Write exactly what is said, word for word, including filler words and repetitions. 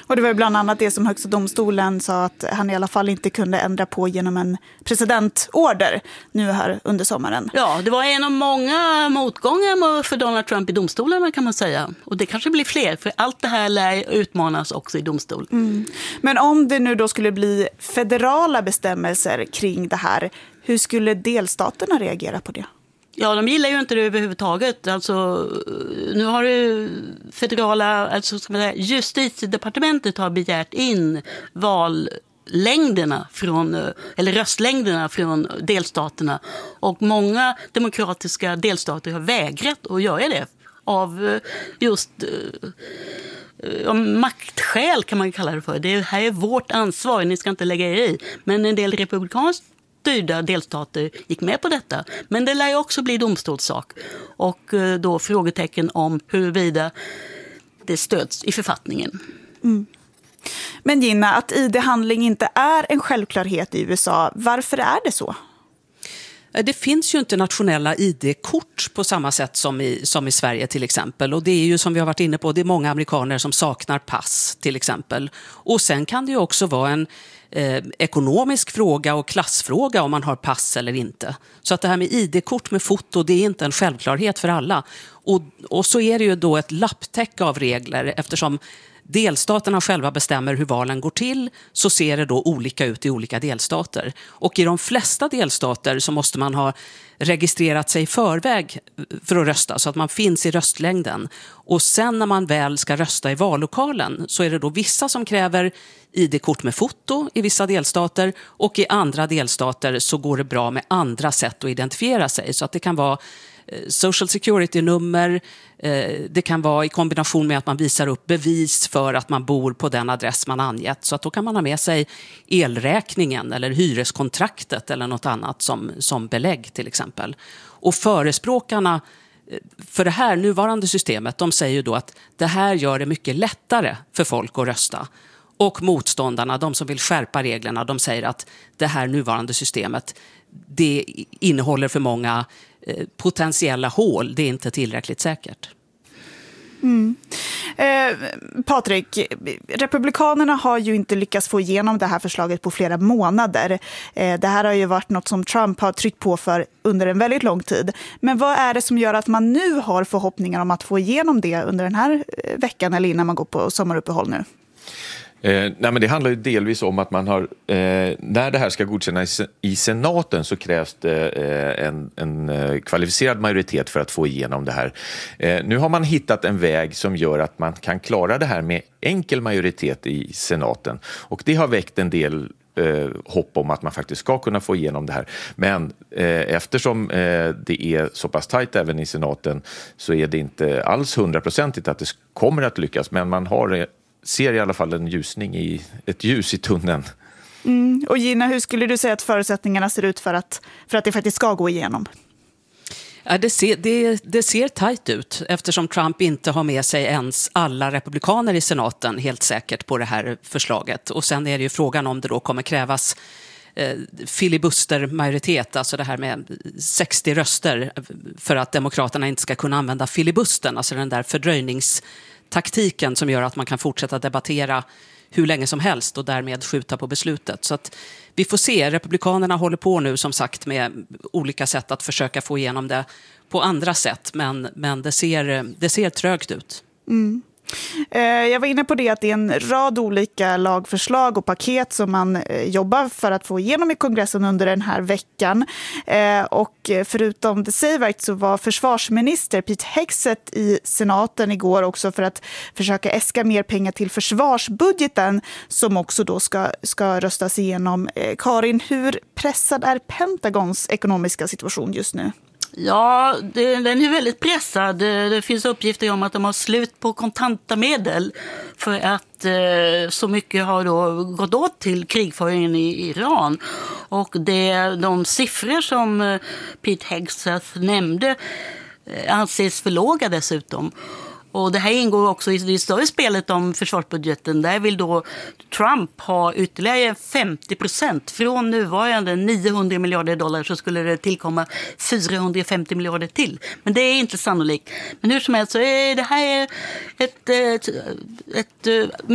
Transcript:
Och det var bland annat det som högsta domstolen sa att han i alla fall inte kunde ändra på genom en presidentorder nu här under sommaren. Ja, det var en av många motgångar för Donald Trump i domstolarna kan man säga. Och det kanske blir fler, för allt det här lär utmanas också i domstol. Mm. Men om det nu då skulle bli federala bestämmelser kring det här, hur skulle delstaterna reagera på det? Ja, de gillar ju inte det överhuvudtaget. Alltså, nu har det federala, alltså ska man säga, justitiedepartementet har begärt in vallängderna från, eller röstlängderna från delstaterna. Och många demokratiska delstater har vägrat att göra det av just ja, maktskäl kan man kalla det för. Det här är vårt ansvar, ni ska inte lägga er i. Men en del republikanskt styrda delstater gick med på detta. Men det lär ju också bli domstolssak. Och då frågetecken om huruvida det stöds i författningen. Mm. Men Gina, att I D-handling inte är en självklarhet i U S A, varför är det så? Det finns ju inte nationella I D-kort på samma sätt som i, som i Sverige till exempel. Och det är ju som vi har varit inne på, det är många amerikaner som saknar pass till exempel. Och sen kan det ju också vara en eh, ekonomisk fråga och klassfråga om man har pass eller inte. Så att det här med I D-kort med foto, det är inte en självklarhet för alla. Och, och så är det ju då ett lapptäcke av regler eftersom delstaterna själva bestämmer hur valen går till, så ser det då olika ut i olika delstater. Och i de flesta delstater så måste man ha registrerat sig i förväg för att rösta så att man finns i röstlängden. Och sen när man väl ska rösta i vallokalen så är det då vissa som kräver I D-kort med foto i vissa delstater och i andra delstater så går det bra med andra sätt att identifiera sig. Så att det kan vara social security-nummer, det kan vara i kombination med att man visar upp bevis för att man bor på den adress man angett. Så att då kan man ha med sig elräkningen eller hyreskontraktet eller något annat som, som belägg till exempel. Och förespråkarna för det här nuvarande systemet, de säger ju då att det här gör det mycket lättare för folk att rösta. Och motståndarna, de som vill skärpa reglerna, de säger att det här nuvarande systemet, det innehåller för många potentiella hål, det är inte tillräckligt säkert. Mm. Eh, Patrik, republikanerna har ju inte lyckats få igenom det här förslaget på flera månader. Eh, det här har ju varit något som Trump har tryckt på för under en väldigt lång tid. Men vad är det som gör att man nu har förhoppningar om att få igenom det under den här veckan eller innan man går på sommaruppehåll nu? Eh, nej men det handlar ju delvis om att man har, eh, när det här ska godkännas i senaten så krävs det eh, en, en eh, kvalificerad majoritet för att få igenom det här. Eh, nu har man hittat en väg som gör att man kan klara det här med enkel majoritet i senaten. Och det har väckt en del eh, hopp om att man faktiskt ska kunna få igenom det här. Men eh, eftersom eh, det är så pass tajt även i senaten så är det inte alls hundraprocentigt att det kommer att lyckas. Men man har ser i alla fall en ljusning i ett ljus i tunneln. Mm. Och Gina, hur skulle du säga att förutsättningarna ser ut för att, för att det faktiskt ska gå igenom? Ja, det, ser, det, det ser tajt ut eftersom Trump inte har med sig ens alla republikaner i senaten helt säkert på det här förslaget. Och sen är det ju frågan om det då kommer krävas eh, filibustermajoritet, alltså det här med sextio röster för att demokraterna inte ska kunna använda filibustern, alltså den där fördröjnings taktiken som gör att man kan fortsätta debattera hur länge som helst och därmed skjuta på beslutet. Så att vi får se, republikanerna håller på nu som sagt med olika sätt att försöka få igenom det på andra sätt, men, men det, ser, det ser trögt ut. Mm. Jag var inne på det att det är en rad olika lagförslag och paket som man jobbar för att få igenom i kongressen under den här veckan. Och förutom The Save Act så var försvarsminister Pete Hegseth i senaten igår också för att försöka äska mer pengar till försvarsbudgeten som också då ska, ska röstas igenom. Karin, hur pressad är Pentagons ekonomiska situation just nu? Ja, det, den är väldigt pressad. Det, det finns uppgifter om att de har slut på kontanta medel för att eh, så mycket har då gått åt till krigföringen i Iran. Och det, de siffror som eh, Pete Hegseth nämnde eh, anses för låga dessutom. Och det här ingår också i det större spelet om försvarsbudgeten. Där vill då Trump ha ytterligare femtio procent. Från nuvarande niohundra miljarder dollar så skulle det tillkomma fyrahundrafemtio miljarder till. Men det är inte sannolikt. Men hur som helst så är det här ett, ett, ett, ett